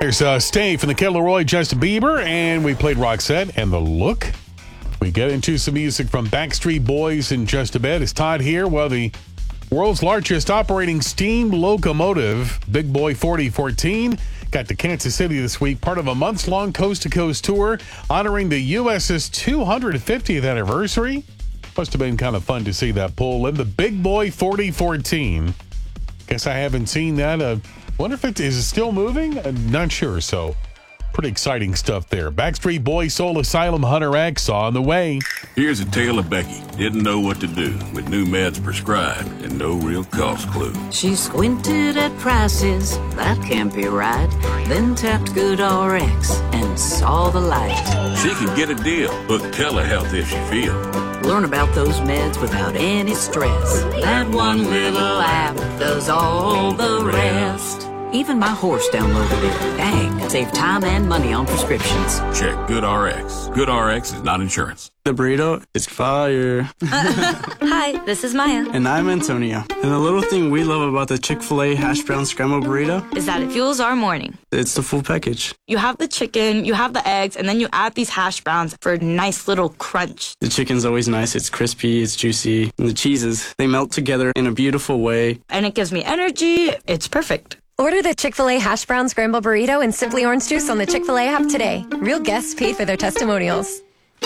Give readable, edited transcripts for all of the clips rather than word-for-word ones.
There's Stay from the Kid Laroi, Justin Bieber, and we played Roxette and The Look. We get into some music from Backstreet Boys in just a bit. It's Todd here. Well, the world's largest operating steam locomotive, Big Boy 4014, got to Kansas City this week, part of a months-long coast-to-coast tour honoring the U.S.'s 250th anniversary. Must have been kind of fun to see that pull in. The Big Boy 4014. Guess I haven't seen that. Wonder if is it still moving? Not sure, so pretty exciting stuff there. Backstreet Boys, Soul Asylum, Hunter X on the way. Here's a tale of Becky. Didn't know what to do with new meds prescribed and no real cost clue. She squinted at prices, that can't be right. Then tapped GoodRx and saw the light. She can get a deal. Book telehealth if she feels. Learn about those meds without any stress. That one little app does all the rest. Even my horse downloaded it. Dang, save time and money on prescriptions. Check GoodRx. GoodRx is not insurance. The burrito is fire. Hi, this is Maya. And I'm Antonio. And the little thing we love about the Chick-fil-A hash brown scrambled burrito is that it fuels our morning. It's the full package. You have the chicken, you have the eggs, and then you add these hash browns for a nice little crunch. The chicken's always nice. It's crispy, it's juicy. And the cheeses, they melt together in a beautiful way. And it gives me energy. It's perfect. Order the Chick-fil-A hash brown scramble burrito and Simply Orange Juice on the Chick-fil-A app today. Real guests paid for their testimonials.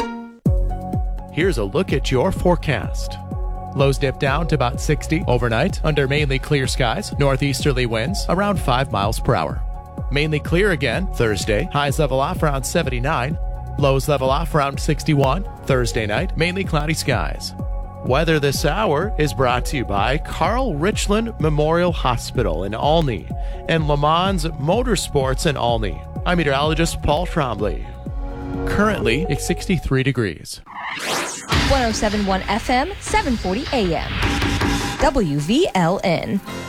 Here's a look at your forecast. Lows dip down to about 60 overnight under mainly clear skies. Northeasterly winds around 5 miles per hour. Mainly clear again Thursday. Highs level off around 79. Lows level off around 61. Thursday night, mainly cloudy skies. Weather this hour is brought to you by Carl Richland Memorial Hospital in Olney and Le Mans Motorsports in Olney. I'm meteorologist Paul Trombley. Currently, it's 63 degrees. 107.1 FM, 740 AM. WVLN.